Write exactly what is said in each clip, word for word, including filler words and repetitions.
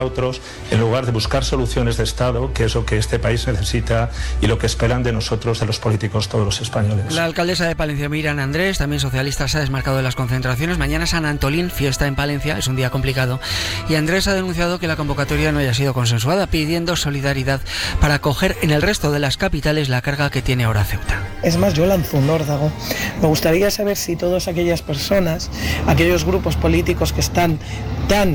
otros, en lugar de buscar soluciones de Estado, que es lo que este país necesita y lo que esperan de nosotros, de los políticos, todos los españoles. La alcaldesa de Palencia, Miriam Andrés, también socialista, se ha desmarcado de las concentraciones. Mañana San Antolín, fiesta en Palencia, es un día complicado. Y Andrés ha denunciado que la convocatoria no haya sido consensuada, pidiendo solidaridad para acoger en el resto de las capitales la carga que tiene ahora Ceuta. Es más, yo lanzo un órdago. Me gustaría saber si todas aquellas personas, aquellos grupos políticos que están tan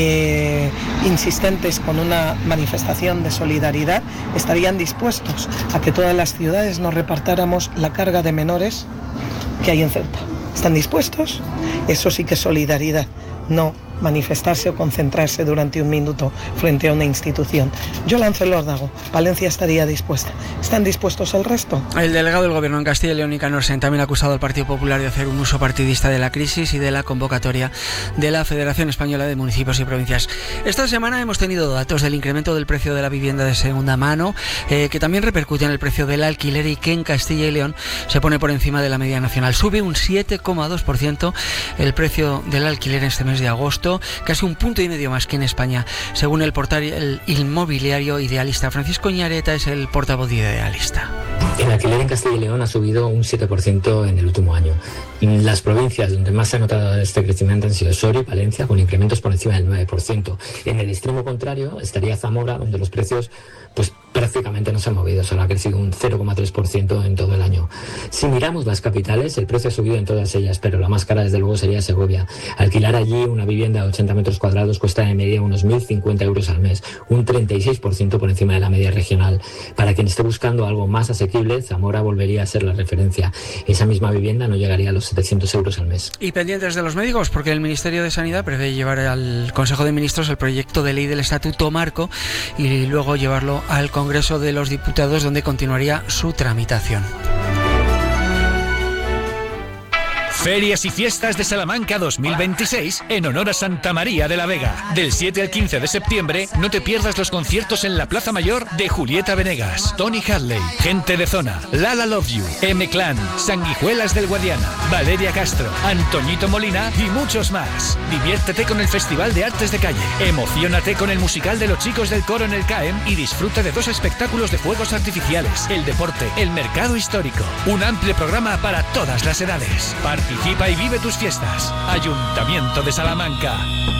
eh, insistentes con una manifestación de solidaridad, estarían dispuestos a que todas las ciudades nos repartáramos la carga de menores que hay en Ceuta. ¿Están dispuestos? Eso sí que es solidaridad, no manifestarse o concentrarse durante un minuto frente a una institución. Yo lanzo el órdago. Palencia estaría dispuesta. ¿Están dispuestos el resto? El delegado del Gobierno en Castilla y León, Nicanor Sen, también ha acusado al Partido Popular de hacer un uso partidista de la crisis y de la convocatoria de la Federación Española de Municipios y Provincias. Esta semana hemos tenido datos del incremento del precio de la vivienda de segunda mano, eh, que también repercute en el precio del alquiler y que en Castilla y León se pone por encima de la media nacional. Sube un siete coma dos por ciento el precio del alquiler en este mes de agosto, casi un punto y medio más que en España, según el portal el inmobiliario Idealista. Francisco Ñareta es el portavoz de Idealista. El alquiler en Castilla y León ha subido un siete por ciento en el último año. Las provincias donde más se ha notado este crecimiento han sido Soria y Palencia, con incrementos por encima del nueve por ciento. En el extremo contrario estaría Zamora, donde los precios pues prácticamente no se han movido, solo ha crecido un cero coma tres por ciento en todo el año. Si miramos las capitales, el precio ha subido en todas ellas, pero la más cara desde luego sería Segovia. Alquilar allí una vivienda de ochenta metros cuadrados cuesta de media unos mil cincuenta euros al mes, un treinta y seis por ciento por encima de la media regional. Para quien esté buscando algo más asequible, Zamora volvería a ser la referencia. Esa misma vivienda no llegaría a los setecientos euros al mes. Y pendientes de los médicos, porque el Ministerio de Sanidad prevé llevar al Consejo de Ministros el proyecto de ley del Estatuto Marco y luego llevarlo al Congreso de los Diputados, donde continuaría su tramitación. Ferias y Fiestas de Salamanca dos mil veintiséis en honor a Santa María de la Vega. Del siete al quince de septiembre no te pierdas los conciertos en la Plaza Mayor de Julieta Venegas, Tony Hadley, Gente de Zona, Lala Love You, M-Clan, Sanguijuelas del Guadiana, Valeria Castro, Antoñito Molina y muchos más. Diviértete con el Festival de Artes de Calle, emociónate con el musical de los chicos del coro en el C A E M y disfruta de dos espectáculos de fuegos artificiales, el deporte, el mercado histórico. Un amplio programa para todas las edades. Participa y vive tus fiestas. Ayuntamiento de Salamanca.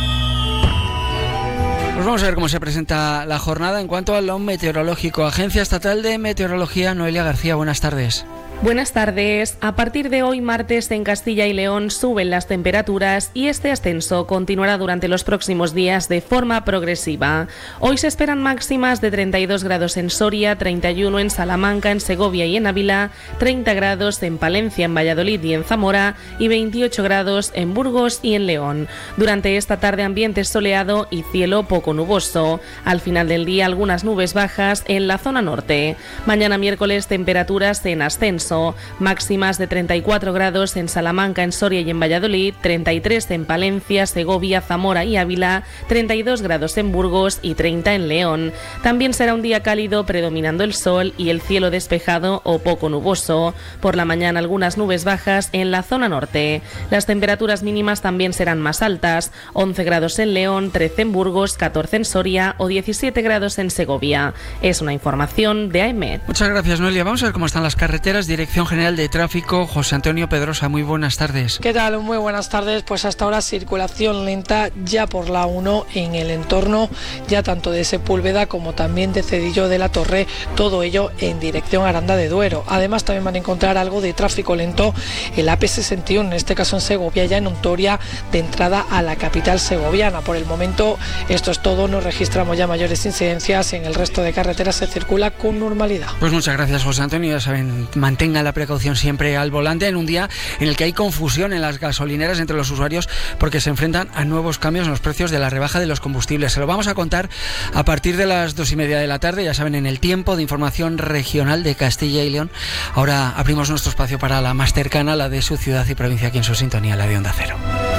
Pues vamos a ver cómo se presenta la jornada en cuanto a lo meteorológico. Agencia Estatal de Meteorología, Noelia García, buenas tardes. Buenas tardes. A partir de hoy martes en Castilla y León suben las temperaturas y este ascenso continuará durante los próximos días de forma progresiva. Hoy se esperan máximas de treinta y dos grados en Soria, treinta y uno en Salamanca, en Segovia y en Ávila, treinta grados en Palencia, en Valladolid y en Zamora y veintiocho grados en Burgos y en León. Durante esta tarde ambiente soleado y cielo poco nuboso. Al final del día algunas nubes bajas en la zona norte. Mañana miércoles temperaturas en ascenso. Máximas de treinta y cuatro grados en Salamanca, en Soria y en Valladolid, treinta y tres en Palencia, Segovia, Zamora y Ávila, treinta y dos grados en Burgos y treinta en León. También será un día cálido predominando el sol y el cielo despejado o poco nuboso. Por la mañana algunas nubes bajas en la zona norte. Las temperaturas mínimas también serán más altas, once grados en León, trece en Burgos, catorce en Soria o diecisiete grados en Segovia. Es una información de AEMET. Muchas gracias, Noelia. Vamos a ver cómo están las carreteras. Dirección General de Tráfico, José Antonio Pedrosa, muy buenas tardes. ¿Qué tal? Muy buenas tardes. Pues hasta ahora circulación lenta ya por la uno en el entorno, ya tanto de Sepúlveda como también de Cedillo de la Torre, todo ello en dirección Aranda de Duero. Además también van a encontrar algo de tráfico lento el A P sesenta y uno, en este caso en Segovia, ya en Ontoria, de entrada a la capital segoviana. Por el momento esto es todo, no registramos ya mayores incidencias, en el resto de carreteras se circula con normalidad. Pues muchas gracias, José Antonio. Ya saben, mantengan la precaución siempre al volante en un día en el que hay confusión en las gasolineras entre los usuarios porque se enfrentan a nuevos cambios en los precios de la rebaja de los combustibles. Se lo vamos a contar a partir de las dos y media de la tarde, ya saben, en el tiempo de información regional de Castilla y León. Ahora abrimos nuestro espacio para la más cercana, la de su ciudad y provincia, aquí en su sintonía, la de Onda Cero.